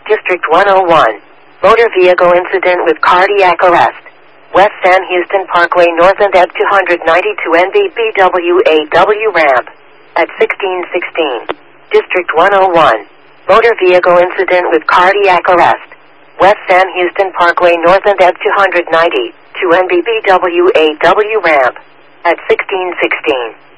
District 101. Motor vehicle incident with cardiac arrest. West San Houston Parkway North and Ed 292 NBBW ramp. At 1616. District 101. Motor vehicle incident with cardiac arrest. West San Houston Parkway North and Ed 290 NBBW ramp. At 1616.